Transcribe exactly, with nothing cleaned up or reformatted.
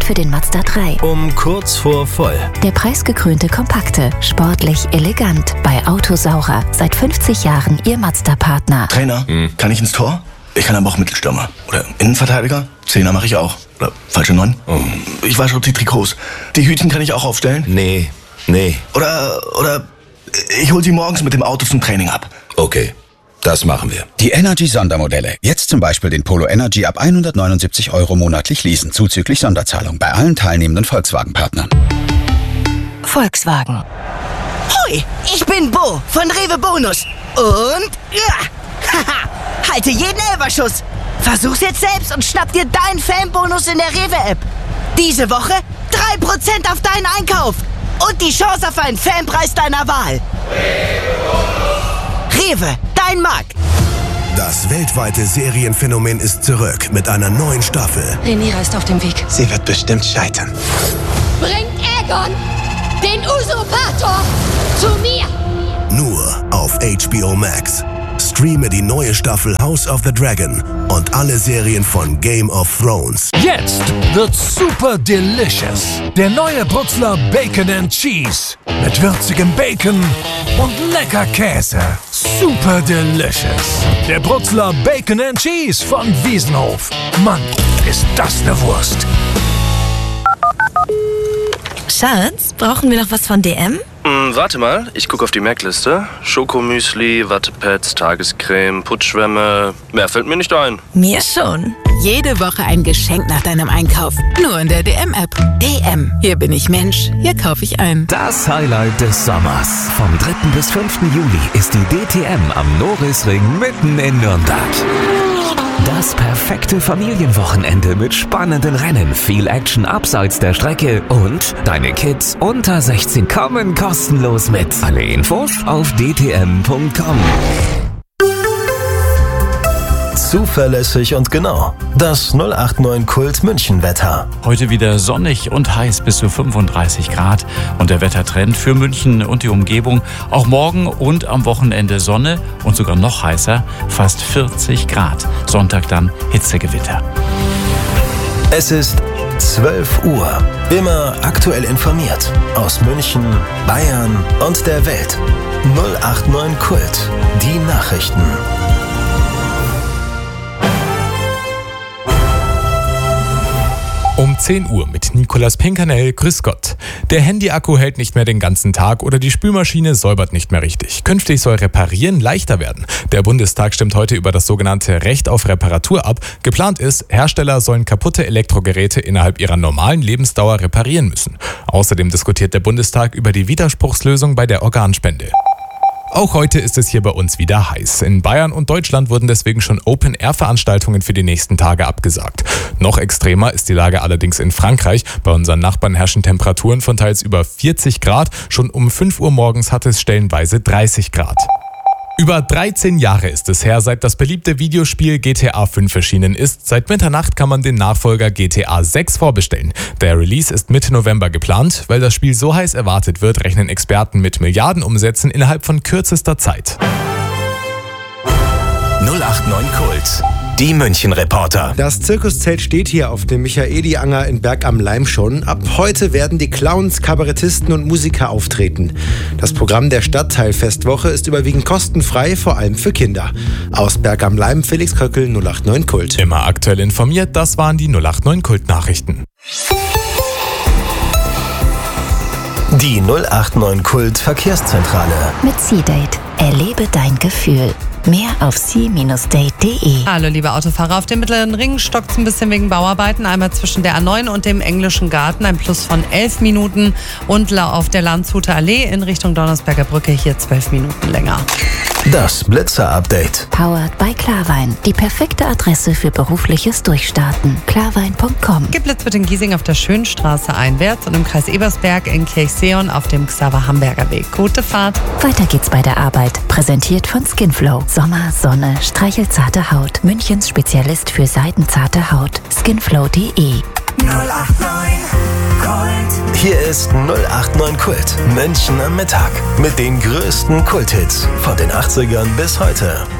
für den Mazda drei. Um kurz vor voll. Der preisgekrönte Kompakte, sportlich, elegant. Bei Autosaurer. Seit fünfzig Jahren Ihr Mazda-Partner. Trainer, hm. kann ich ins Tor? Ich kann aber auch Mittelstürmer. Oder Innenverteidiger. Zehner mache ich auch. Oder falsche Neun. Oh. Ich wasche auch die Trikots. Die Hütchen kann ich auch aufstellen? Nee, nee. Oder, oder ich hol sie morgens mit dem Auto zum Training ab. Okay, das machen wir. Die Energy-Sondermodelle. Jetzt zum Beispiel den Polo Energy ab hundertneunundsiebzig Euro monatlich leasen, zuzüglich Sonderzahlung bei allen teilnehmenden Volkswagen-Partnern. Volkswagen. Hoi, ich bin Bo von Rewe Bonus. Und ja, haha, halte jeden Elferschuss. Versuch's jetzt selbst und schnapp dir deinen Fanbonus in der Rewe-App. Diese Woche drei Prozent auf deinen Einkauf. Und die Chance auf einen Fanpreis deiner Wahl. Rewe, dein Markt. Das weltweite Serienphänomen ist zurück mit einer neuen Staffel. Rhaenyra ist auf dem Weg. Sie wird bestimmt scheitern. Bringt Aegon, den Usurpator, zu mir! Nur auf H B O Max. Streame die neue Staffel House of the Dragon und alle Serien von Game of Thrones. Jetzt wird super delicious. Der neue Brutzler Bacon and Cheese. Mit würzigem Bacon und lecker Käse. Super delicious. Der Brutzler Bacon and Cheese von Wiesenhof. Mann, ist das eine Wurst. Schatz, brauchen wir noch was von D M? Hm, warte mal, ich gucke auf die Merkliste. Schokomüsli, Wattepads, Tagescreme, Putzschwämme. Mehr fällt mir nicht ein. Mir schon. Jede Woche ein Geschenk nach deinem Einkauf. Nur in der D M-App. D M. Hier bin ich Mensch. Hier kaufe ich ein. Das Highlight des Sommers. Vom dritten bis fünften Juli ist die D T M am Norisring mitten in Nürnberg. Das perfekte Familienwochenende mit spannenden Rennen, viel Action abseits der Strecke und deine Kids unter sechzehn kommen kostenlos mit. Alle Infos auf d t m punkt com. Zuverlässig und genau. Das null acht neun Kult München Wetter. Heute wieder sonnig und heiß bis zu fünfunddreißig Grad. Und der Wettertrend für München und die Umgebung. Auch morgen und am Wochenende Sonne und sogar noch heißer, fast vierzig Grad. Sonntag dann Hitzegewitter. Es ist zwölf Uhr. Immer aktuell informiert. Aus München, Bayern und der Welt. null acht neun Kult. Die Nachrichten. Um zehn Uhr mit Nicolas Pinkernell, grüß Gott. Der Handy-Akku hält nicht mehr den ganzen Tag oder die Spülmaschine säubert nicht mehr richtig. Künftig soll Reparieren leichter werden. Der Bundestag stimmt heute über das sogenannte Recht auf Reparatur ab. Geplant ist, Hersteller sollen kaputte Elektrogeräte innerhalb ihrer normalen Lebensdauer reparieren müssen. Außerdem diskutiert der Bundestag über die Widerspruchslösung bei der Organspende. Auch heute ist es hier bei uns wieder heiß. In Bayern und Deutschland wurden deswegen schon Open-Air-Veranstaltungen für die nächsten Tage abgesagt. Noch extremer ist die Lage allerdings in Frankreich. Bei unseren Nachbarn herrschen Temperaturen von teils über vierzig Grad. Schon um fünf Uhr morgens hatte es stellenweise dreißig Grad. Über dreizehn Jahre ist es her, seit das beliebte Videospiel G T A fünf erschienen ist. Seit Mitternacht kann man den Nachfolger G T A sechs vorbestellen. Der Release ist Mitte November geplant. Weil das Spiel so heiß erwartet wird, rechnen Experten mit Milliardenumsätzen innerhalb von kürzester Zeit. null acht neun Kult. Die München-Reporter. Das Zirkuszelt steht hier auf dem Michaeli-Anger in Berg am Laim schon. Ab heute werden die Clowns, Kabarettisten und Musiker auftreten. Das Programm der Stadtteilfestwoche ist überwiegend kostenfrei, vor allem für Kinder. Aus Berg am Laim, Felix Köckel, null acht neun Kult. Immer aktuell informiert, das waren die null acht neun Kult-Nachrichten. Die null acht neun Kult Verkehrszentrale. Mit C-Date. Erlebe dein Gefühl. Mehr auf c Bindestrich date punkt de. Hallo liebe Autofahrer, auf dem mittleren Ring stockt es ein bisschen wegen Bauarbeiten. Einmal zwischen der A neun und dem Englischen Garten, ein Plus von elf Minuten. Und auf der Landshuter Allee in Richtung Donnersberger Brücke hier zwölf Minuten länger. Das Blitzer-Update. Powered by Klarwein. Die perfekte Adresse für berufliches Durchstarten. klarwein punkt com. Gibt Blitz wird in Giesing auf der Schönstraße einwärts und im Kreis Ebersberg in Kirchseon auf dem Xaver-Hamberger Weg. Gute Fahrt. Weiter geht's bei der Arbeit. Präsentiert von Skinflow. Sommer, Sonne, streichelzarte Haut. Münchens Spezialist für seidenzarte Haut. skinflow punkt de. null acht neun Kult. Hier ist null acht neun Kult. München am Mittag. Mit den größten Kulthits von den achtzigern bis heute.